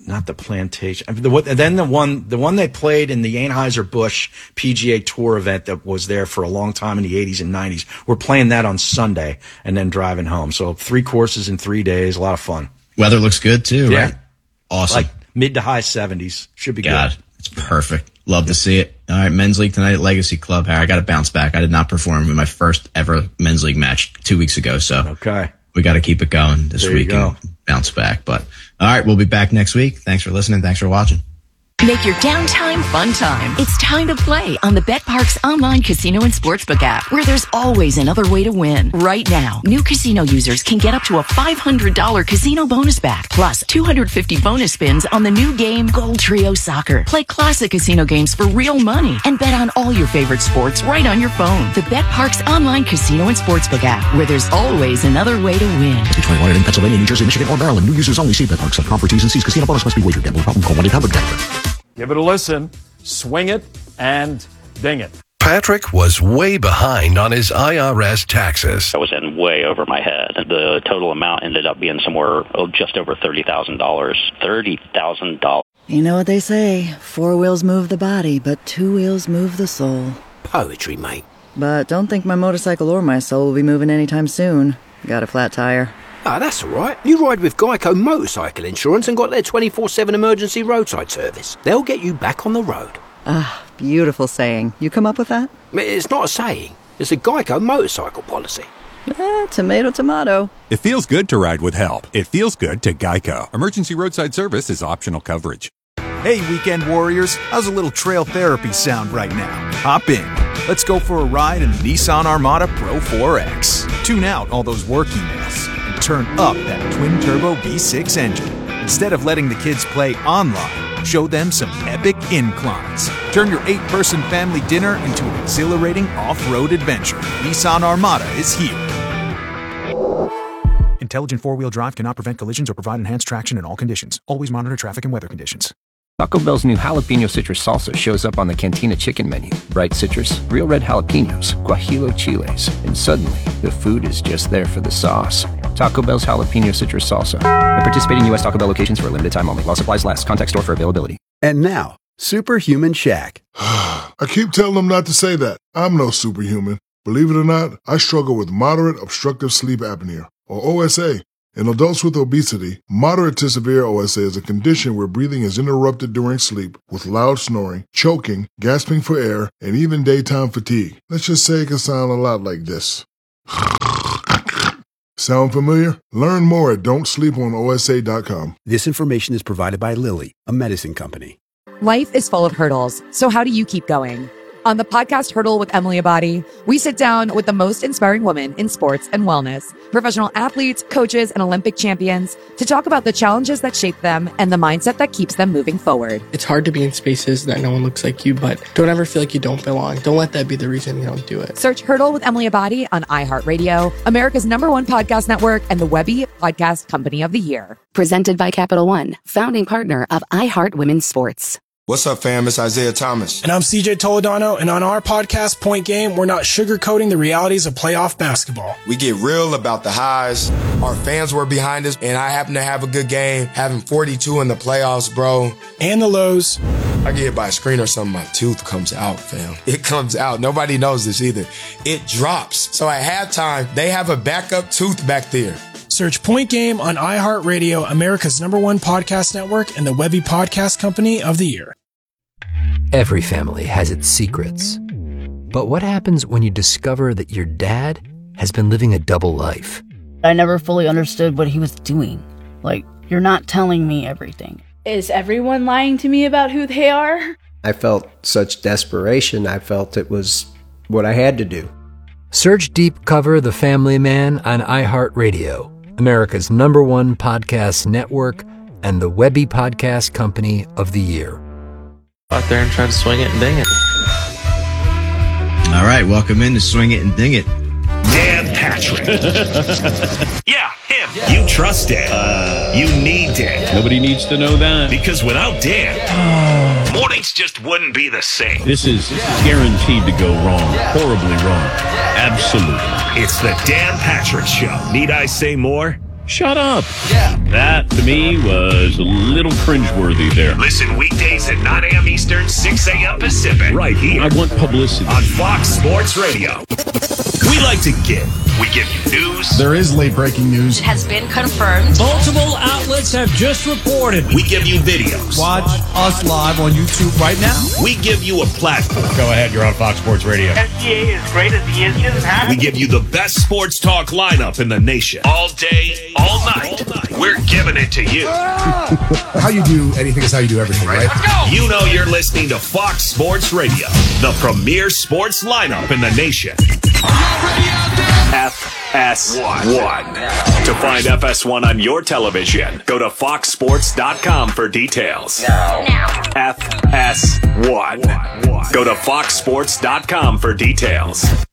not the Plantation. I mean, the, then the one, the one they played in the Anheuser-Busch P G A Tour event that was there for a long time in the eighties and nineties. We're playing that on Sunday and then driving home. So three courses in three days, a lot of fun. Weather looks good too, Yeah. right? Awesome. Like mid to high seventies. Should be God, good. it's perfect. Love to see it. All right, men's league tonight at Legacy Club. Harry, I got to bounce back. I did not perform in my first ever men's league match two weeks ago, so okay, we got to keep it going this There you week go. and bounce back. But all right, we'll be back next week. Thanks for listening. Thanks for watching. Make your downtime fun time. It's time to play on the BetParx online casino and sportsbook app, where there's always another way to win. Right now, new casino users can get up to a five hundred dollars casino bonus back, plus two hundred fifty bonus spins on the new game Gold Trio Soccer. Play classic casino games for real money and bet on all your favorite sports right on your phone. The BetParx online casino and sportsbook app, where there's always another way to win. Be twenty-one in Pennsylvania, New Jersey, Michigan, or Maryland. New users only. See BetParx dot com for T's and C's. Casino bonus must be wagered. Gambling problem? Call one eight hundred gambler. Give it a listen, swing it, and ding it. Patrick was way behind on his I R S taxes. I was in way over my head. The total amount ended up being somewhere oh, just over thirty thousand dollars. thirty thousand dollars. You know what they say, four wheels move the body, but two wheels move the soul. Poetry, mate. But don't think my motorcycle or my soul will be moving anytime soon. Got a flat tire. Ah, that's all right. You ride with Geico Motorcycle Insurance and got their twenty-four seven emergency roadside service. They'll get you back on the road. Ah, beautiful saying. You come up with that? It's not a saying. It's a Geico motorcycle policy. Eh, tomato, tomato. It feels good to ride with help. It feels good to Geico. Emergency roadside service is optional coverage. Hey, weekend warriors. How's a little trail therapy sound right now? Hop in. Let's go for a ride in the Nissan Armada Pro four X. Tune out all those work emails and turn up that twin-turbo V six engine. Instead of letting the kids play online, show them some epic inclines. Turn your eight-person family dinner into an exhilarating off-road adventure. Nissan Armada is here. Intelligent four-wheel drive cannot prevent collisions or provide enhanced traction in all conditions. Always monitor traffic and weather conditions. Taco Bell's new jalapeno citrus salsa shows up on the Cantina chicken menu. Bright citrus, real red jalapenos, guajillo chiles, and suddenly the food is just there for the sauce. Taco Bell's jalapeno citrus salsa. At participating U S Taco Bell locations for a limited time only. While supplies last. Contact store for availability. And now, Superhuman Shaq. I keep telling them not to say that. I'm no superhuman. Believe it or not, I struggle with moderate obstructive sleep apnea, or O S A. In adults with obesity, moderate to severe O S A is a condition where breathing is interrupted during sleep with loud snoring, choking, gasping for air, and even daytime fatigue. Let's just say it can sound a lot like this. Sound familiar? Learn more at don't sleep on O S A dot com. This information is provided by Lilly, a medicine company. Life is full of hurdles, so how do you keep going? On the podcast Hurdle with Emily Abadi, we sit down with the most inspiring women in sports and wellness, professional athletes, coaches, and Olympic champions to talk about the challenges that shape them and the mindset that keeps them moving forward. It's hard to be in spaces that no one looks like you, but don't ever feel like you don't belong. Don't let that be the reason you don't do it. Search Hurdle with Emily Abadi on iHeartRadio, America's number one podcast network, and the Webby Podcast Company of the Year. Presented by Capital One, founding partner of iHeart Women's Sports. What's up, fam? It's Isaiah Thomas. And I'm C J Toledano, and on our podcast, Point Game, we're not sugarcoating the realities of playoff basketball. We get real about the highs. Our fans were behind us, and I happen to have a good game, having forty-two in the playoffs, bro. And the lows. I get hit by a screen or something, my tooth comes out, fam. It comes out. Nobody knows this either. It drops. So at halftime, they have a backup tooth back there. Search Point Game on iHeartRadio, America's number one podcast network, and the Webby Podcast Company of the Year. Every family has its secrets. But what happens when you discover that your dad has been living a double life? I never fully understood what he was doing. Like, you're not telling me everything. Is everyone lying to me about who they are? I felt such desperation. I felt it was what I had to do. Search Deep Cover The Family Man on iHeartRadio, America's number one podcast network, and the Webby Podcast Company of the Year. Out there and try to swing it and ding it. All right, welcome in to Swing It and Ding It. Dan Patrick. Yeah, him. Yeah. You trust Dan. Uh, you need Dan. Nobody needs to know that. Because without Dan, yeah. mornings just wouldn't be the same. This is guaranteed to go wrong. Horribly wrong. Absolutely. It's the Dan Patrick Show. Need I say more? Shut up. Yeah. That, to me, was a little cringeworthy there. Listen weekdays at nine a.m. Eastern, six a.m. Pacific. Right here. I want publicity. On Fox Sports Radio. We like to give. We give you news. There is late-breaking news. It has been confirmed. Multiple outlets have just reported. We give you videos. Watch us live on YouTube right now. We give you a platform. Go ahead, you're on Fox Sports Radio. S G A is great as he is. Just happy. We give you the best sports talk lineup in the nation. All day, all night. All night. We're giving it to you. How you do anything is how you do everything, right? Let's go. You know you're listening to Fox Sports Radio, the premier sports lineup in the nation. F S one. To find F S one on your television, go to fox sports dot com for details. Now. F S one. Go to fox sports dot com for details.